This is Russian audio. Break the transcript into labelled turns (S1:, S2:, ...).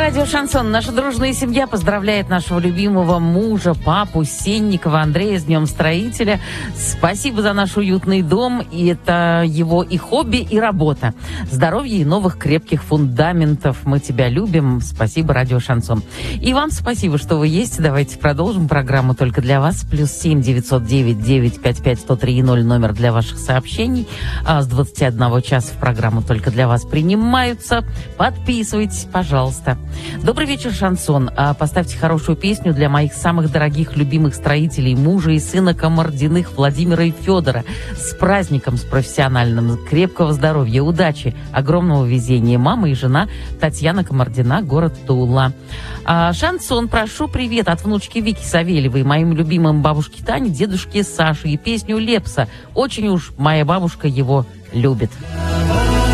S1: Радио «Шансон». Наша дружная семья поздравляет нашего любимого мужа, папу Сенникова Андрея с Днем Строителя. Спасибо за наш уютный дом. И это его и хобби, и работа. Здоровья и новых крепких фундаментов. Мы тебя любим. Спасибо, Радио «Шансон». И вам спасибо, что вы есть. Давайте продолжим программу только для вас. +7 909 955 103 0 номер для ваших сообщений. А с 21 часа в программу только для вас принимаются. Подписывайтесь, пожалуйста. Добрый вечер, «Шансон». Поставьте хорошую песню для моих самых дорогих, любимых строителей, мужа и сына Комардиных Владимира и Федора. С праздником, с профессиональным. Крепкого здоровья, удачи, огромного везения. Мама и жена Татьяна Комардина, город Тула. «Шансон», прошу привет от внучки Вики Савельевой, моим любимым бабушке Тане, дедушке Саше и песню Лепса. Очень уж моя бабушка его любит.